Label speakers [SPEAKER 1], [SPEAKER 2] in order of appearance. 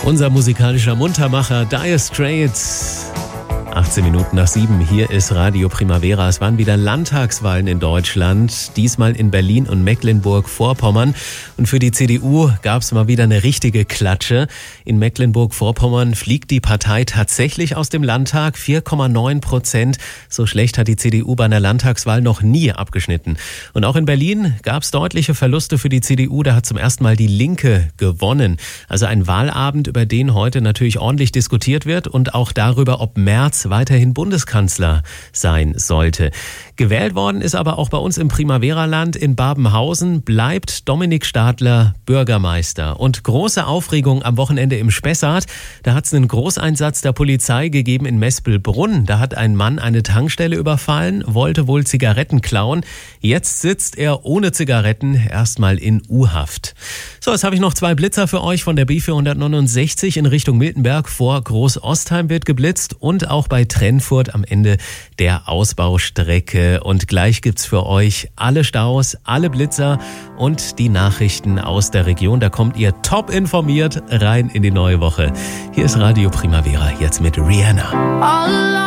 [SPEAKER 1] Unser musikalischer Muntermacher Dire Straits. 18 Minuten nach 7, hier ist Radio Primavera. Es waren wieder Landtagswahlen in Deutschland, diesmal in Berlin und Mecklenburg-Vorpommern. Und für die CDU gab es mal wieder eine richtige Klatsche. In Mecklenburg-Vorpommern fliegt die Partei tatsächlich aus dem Landtag, 4,9%. So schlecht hat die CDU bei einer Landtagswahl noch nie abgeschnitten. Und auch in Berlin gab es deutliche Verluste für die CDU. Da hat zum ersten Mal die Linke gewonnen. Also ein Wahlabend, über den heute natürlich ordentlich diskutiert wird und auch darüber, ob Merz weiterhin Bundeskanzler sein sollte. Gewählt worden ist aber auch bei uns im Primavera-Land in Babenhausen, bleibt Dominik Stadler Bürgermeister. Und große Aufregung am Wochenende im Spessart. Da hat es einen Großeinsatz der Polizei gegeben in Mespelbrunn. Da hat ein Mann eine Tankstelle überfallen, wollte wohl Zigaretten klauen. Jetzt sitzt er ohne Zigaretten erstmal in U-Haft. So, jetzt habe ich noch 2 Blitzer für euch von der B469 in Richtung Miltenberg vor Groß-Ostheim wird geblitzt und auch bei Trennfurt am Ende der Ausbaustrecke. Und gleich gibt's für euch alle Staus, alle Blitzer und die Nachrichten aus der Region. Da kommt ihr top informiert rein in die neue Woche. Hier ist Radio Primavera, jetzt mit Rihanna.